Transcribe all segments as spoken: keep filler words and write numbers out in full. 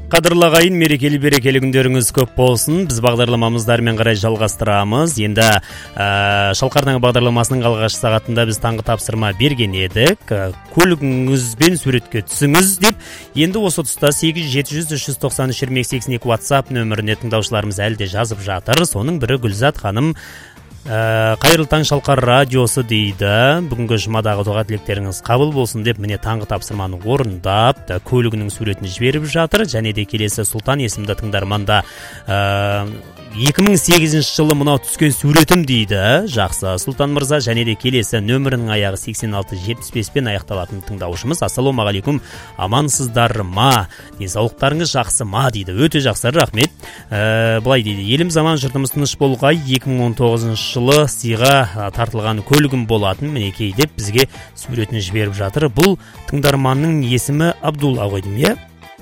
Қадірлі ағайын, мерекелі берекелі күндеріңіз көп болсын. Біз бағдарламамыздармен қарай жалғастырамыз. Енді ә, Шалқар таңы бағдарламасының алғашқы сағатында біз таңғы тапсырма берген едік. Көлігіңізбен суретке түсіңіз деп. Енді осы тұста сегіз жеті жүз үш жүз тоқсан үш жиырма екі сексен екі WhatsApp нөміріне тыңдаушыларымыз әлі де жазып жатыр. Соның бірі Гүлзат ханым. Ә, қайырлы таң Шалқар радиосы дейді. Бүгінгі жұмадағы дұға тілектеріңіз қабыл болсын деп міне таңғы тапсырманы орындап көлігінің суретін жіберіп жатыр. Және де келесі Сұлтан есімді тыңдарманда ә, екі мың сегізінші жылы мынау түскен суретім дейді. Жақсы Сұлтан мырза. Және де келесі нөмірінің аяғы сексен алты жетпіс бес пен аяқталатын тыңдаушымыз. Ассалаумағалейкум, амансыздар ма? Денсаулықтарыңыз жақсы ма дейді. Өте жақсы, рахмет. Ә, былай дейді, елім заман жұртымыз тыныш болуға екі мың он тоғызыншы жылы сыйға тартылған көлігім болатын, мінекей деп бізге суретін жіберіп жатыр. Бұл тыңдарманның есімі Абдулла қойдым, иә?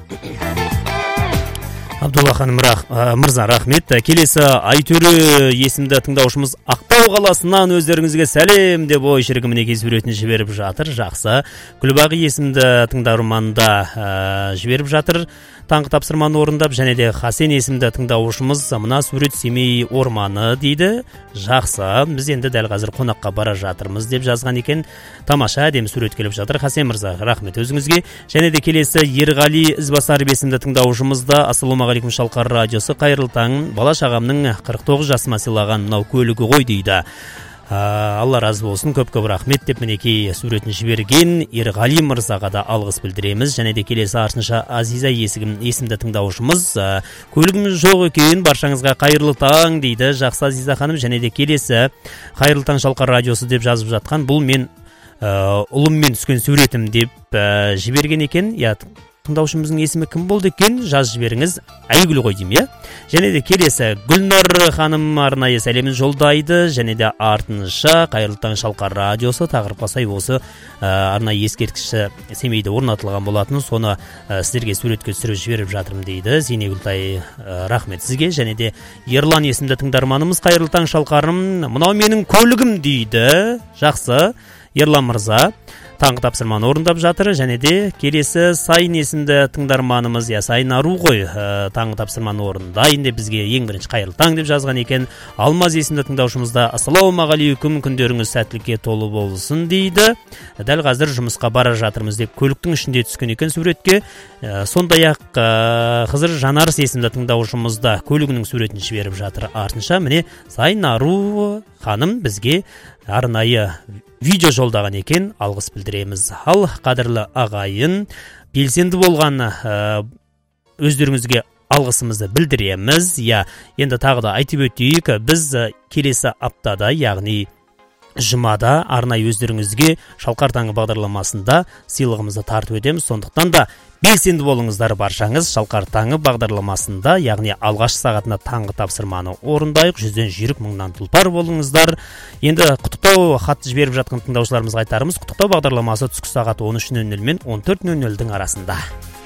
Абдулла ханым мырза, рахмет. Келесі Айтөрі есімді тыңдаушымыз Ақтау қаласынан өздеріңізге сәлем деп ой шіркін мінекей суретін жіберіп жатыр. Жақсы. Күлбағы есімді тыңдарманда ә, жіберіп жатыр. Таңғы тапсырманы орындап, және де Хасен есімді тыңдаушымыз мына сурет Семей орманы дейді. Жақсы. Біз енді дәл қазір қонаққа бара жатырмыз деп жазған екен. Тамаша, әдемі сурет келіп жатыр. Хасен мырза, рахмет өзіңізге. Және де келесі Ерғали Ізбасаров есімді тыңдаушымызда ассалаумағалейкум Шалқар радиосы, қайырлы таң. Бала шағамның қырық тоғыз жасыма сыйлаған мынау көлігі ғой дейді. А, Алла разы болсын, көп-көп рахмет деп мінекей суретін жіберген Ерғали мырзаға да алғыс білдіреміз. Және де келесі артынша Азиза есігім есімді тыңдаушымыз көлігім жоқ екен, баршаңызға қайырлы таң дейді. Жақсы Азиза ханым. Және де келесі қайырлы таң Шалқар радиосы деп жазып жатқан, бұл мен ә, ұлыммен түскен суретім деп ә, жіберген екен. Я тыңдаушымыздың есімі кім болды екен, жаз жіберіңіз. Айгүл ғой деймін, иә? Және де келесі Гүлнар ханым арнайы сәлемін жолдайды. Және де артынша қайырлы таң Шалқар радиосы тақырыпқа сай осы ә, арнайы ескерткіші Семейде орнатылған болатын, соны ә, сіздерге суретке түсіріп жіберіп жатырмын дейді. Зейнегүлтай, ә, рахмет сізге. Және де Ерлан есімді тыңдарманымыз қайырлы таң Шалқарым, мынау менің көлігім дейді. Жақсы Ерлан мырза таңғы тапсырманы орындап жатыр. Және де келесі Сайын есімді тыңдарманымыз, я Сайын ару ғой, ә, таңғы тапсырманы орындайын деп бізге ең бірінші қайырлы таң деп жазған екен. Алмаз есімді тыңдаушымызда ассалаумағалейкум, күндеріңіз сәттілікке толы болсын дейді. Дәл қазір жұмысқа бара жатырмыз деп көліктің ішінде түскен екен суретке. ә, Сондай-ақ ә, Қызыр Жанарыс есімді тыңдаушымызда көлігінің суретін жіберіп жатыр. Артынша міне Сайын ару ханым бізге арнайы видео жолдаған екен, алғыс білдіреміз. Ал қадірлі ағайын, белсенді болған ә, өздеріңізге алғысымызды білдіреміз. Я, енді тағы да айтып өтейік, біз келесі аптада, яғни жұмада арнайы өздеріңізге Шалқар таңы бағдарламасында сыйлығымызды тартып өтеміз. Сондықтан да белсенді болыңыздар баршаңыз. Шалқар таңы бағдарламасында, яғни алғаш сағатына таңғы тапсырманы орындайық. Жүзден жүйрік мыңнан тұлпар болыңыздар. Енді құттықтау хат жіберіп жатқан тыңдаушыларымызға айтарымыз, құттықтау бағдарламасы түскі сағат он үш нөл нөл мен он төрт нөл нөлдің арасында.